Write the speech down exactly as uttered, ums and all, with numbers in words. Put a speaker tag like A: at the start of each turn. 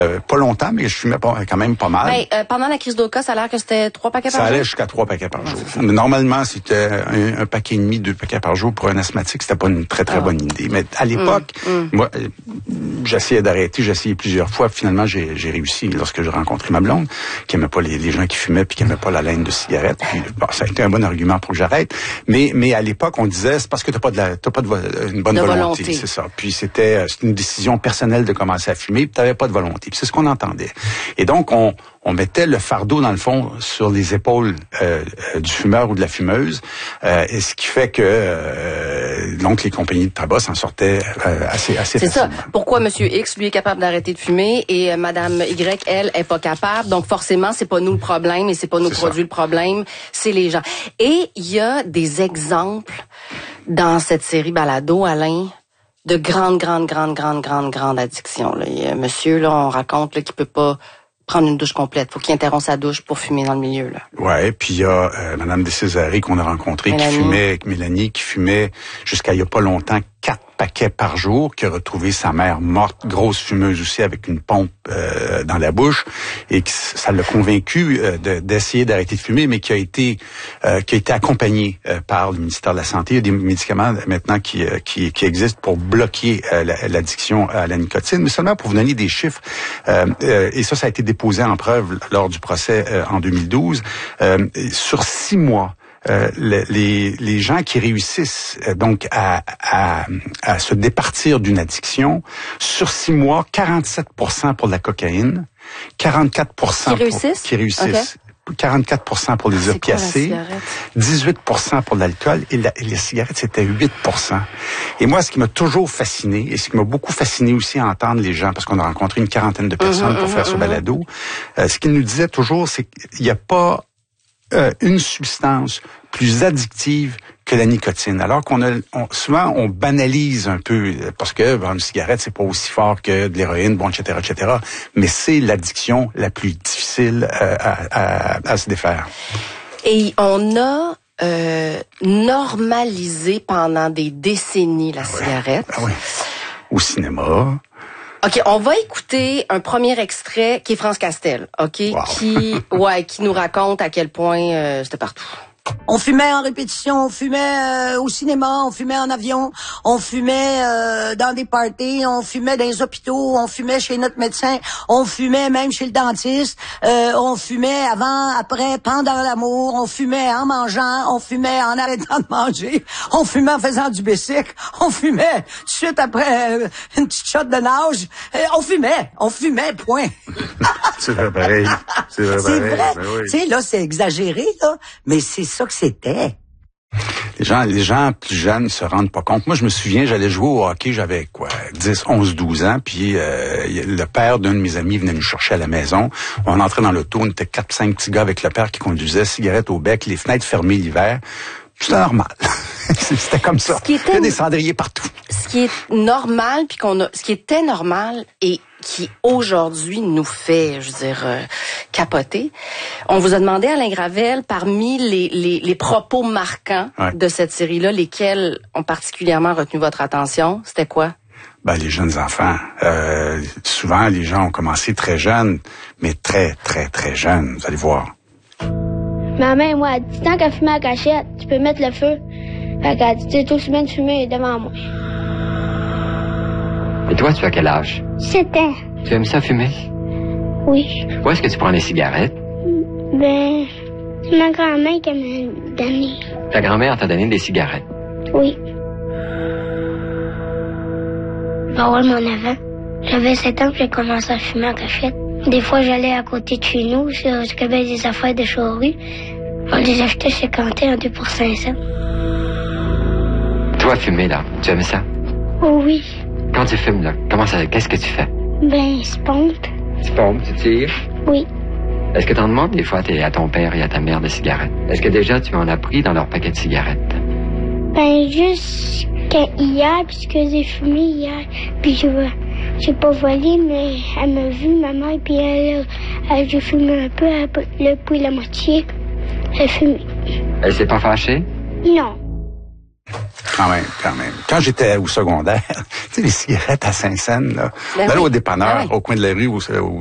A: Euh, pas longtemps, mais je fumais pas, quand même pas mal.
B: Ben, euh, pendant la crise d'Oka, ça a l'air que c'était trois paquets par
A: ça
B: jour?
A: Ça allait jusqu'à trois paquets par jour. Normalement, c'était un, un paquet et demi, deux paquets par jour pour un asthmatique. C'était pas une très, très ah. bonne idée. Mais à l'époque, mm, mm. moi, j'essayais d'arrêter, j'ai essayé plusieurs fois. Finalement, j'ai, j'ai réussi lorsque j'ai rencontré ma blonde, qui aimait pas les, les gens qui fumaient puis qui aimait pas la laine de cigarette. Puis, bon, ça a été un bon argument pour que j'arrête. Mais, mais à l'époque, on disait, c'est parce que t'as pas de la, t'as pas de vo- une bonne de volonté. volonté. C'est ça. Puis c'était, c'était une décision personnelle de commencer à fumer puis t'avais pas de volonté. Puis c'est ce qu'on entendait. Et donc, on, on mettait le fardeau, dans le fond, sur les épaules euh, du fumeur ou de la fumeuse, euh, et ce qui fait que euh, donc les compagnies de tabac s'en sortaient euh, assez, assez
B: C'est
A: facilement.
B: ça. Pourquoi Monsieur X, lui, est capable d'arrêter de fumer et euh, Madame Y, elle, est pas capable. Donc, forcément, c'est pas nous le problème et c'est pas nos c'est produits ça. Le problème, c'est les gens. Et il y a des exemples dans cette série Balado, Alain, de grandes, grandes, grandes, grandes, grandes, grandes addictions. Là. Il y a monsieur, là, on raconte là, qu'il peut pas prendre une douche complète. Faut qu'il interrompe sa douche pour fumer dans le milieu, là.
A: Ouais, puis il y a euh, Madame Descésaris qu'on a rencontrée, qui fumait, Mélanie, qui fumait jusqu'à il y a pas longtemps quatre paquets par jour, qui a retrouvé sa mère morte, grosse fumeuse aussi, avec une pompe euh, dans la bouche, et que ça l'a convaincu euh, de, d'essayer d'arrêter de fumer, mais qui a été euh, qui a été accompagné euh, par le ministère de la Santé. Il y a des médicaments maintenant qui euh, qui, qui existent pour bloquer euh, la, l'addiction à la nicotine, mais seulement pour vous donner des chiffres. Euh, euh, et ça, ça a été déposé en preuve lors du procès euh, en deux mille douze. Euh, sur six mois, Euh, les, les gens qui réussissent euh, donc à, à, à se départir d'une addiction, sur six mois, quarante-sept pour cent pour la cocaïne, quarante-quatre pour cent
B: qui réussissent,
A: pour, qui réussissent okay. quarante-quatre pour cent pour les
B: c'est
A: opiacés, dix-huit pour cent pour l'alcool et, la, et les cigarettes, c'était huit pour cent. Et moi, ce qui m'a toujours fasciné, et ce qui m'a beaucoup fasciné aussi à entendre les gens, parce qu'on a rencontré une quarantaine de personnes mmh, pour mmh, faire mmh. ce balado, euh, ce qu'ils nous disaient toujours, c'est qu'il n'y a pas Euh, une substance plus addictive que la nicotine. Alors qu'on a, on, souvent, on banalise un peu, parce que bon, une cigarette, c'est pas aussi fort que de l'héroïne, bon, et cetera, et cetera. Mais c'est l'addiction la plus difficile euh, à, à, à se défaire.
B: Et on a euh, normalisé pendant des décennies la
A: ah ouais.
B: cigarette.
A: Ah ouais. Au cinéma.
B: OK, on va écouter un premier extrait qui est France Castel, OK, wow. qui ouais, qui nous raconte à quel point euh, c'était partout.
C: On fumait en répétition, on fumait euh, au cinéma, on fumait en avion, on fumait euh, dans des parties, on fumait dans les hôpitaux, on fumait chez notre médecin, on fumait même chez le dentiste, euh, on fumait avant, après, pendant l'amour, on fumait en mangeant, on fumait en arrêtant de manger, on fumait en faisant du bicycle, on fumait tout de suite après euh, une petite shot de nage, euh, on fumait, on fumait, point.
A: C'est vrai pareil, c'est vrai
C: c'est
A: pareil.
C: vrai,
A: ben oui.
C: Tu sais, là, c'est exagéré, là, mais c'est ça que c'était.
A: Les gens, les gens plus jeunes se rendent pas compte. Moi, je me souviens, j'allais jouer au hockey, j'avais quoi, dix, onze, douze ans, puis euh, le père d'un de mes amis venait nous chercher à la maison. On entrait dans l'auto, on était quatre, cinq petits gars avec le père qui conduisait, cigarette au bec, les fenêtres fermées l'hiver. C'était normal. C'était comme ça.
B: Ce qui était,
A: il y a des cendriers partout.
B: Ce qui est normal, puis qu'on a, ce qui était normal et qui aujourd'hui nous fait, je veux dire, euh, capoter. On vous a demandé, Alain Gravel, parmi les, les, les propos marquants ouais. de cette série-là, lesquels ont particulièrement retenu votre attention, c'était quoi?
A: Ben, les jeunes enfants. Euh, souvent, les gens ont commencé très jeunes, mais très, très, très jeunes, vous allez voir.
D: Ma mère, moi, elle dit, tant qu'à fumer à cachette, tu peux mettre le feu. Fait qu'elle dit, c'est aussi bien de fumer devant moi.
E: Et toi, tu as quel âge?
D: Sept ans.
E: Tu aimes ça fumer?
D: Oui.
E: Où est-ce que tu prends les cigarettes?
D: Ben, c'est ma grand-mère qui m'a donné.
E: Ta grand-mère t'a donné des cigarettes?
D: Oui. Ben ouais, mon avant. J'avais sept ans que j'ai commencé à fumer en cachette. Des fois, j'allais à côté de chez nous, sur ce qu'il y avait des affaires de charrue. On les achetait chez Quentin en deux pour cinq cents.
E: Toi, fumer, là, tu aimes ça?
D: Oh oui.
E: Quand tu fumes, là, comment ça, qu'est-ce que tu fais?
D: Ben, je pompe.
E: Tu pompes, tu tires?
D: Oui.
E: Est-ce que t'en demandes des fois à ton père et à ta mère des cigarettes? Est-ce que déjà tu en as pris dans leur paquet de cigarettes?
D: Ben, juste hier, puisque j'ai fumé hier, puis je j'ai pas volé, mais elle m'a vu, ma mère, puis elle, elle j'ai fumé un peu, elle a pris la moitié, elle a fumé.
E: Elle s'est pas fâchée?
D: Non.
A: Quand même, quand même. Quand j'étais au secondaire, tu sais, les cigarettes à Saint-Saëns, là,
B: ben
A: d'aller
B: oui.
A: au dépanneur,
B: ben oui.
A: au coin de la rue, où, où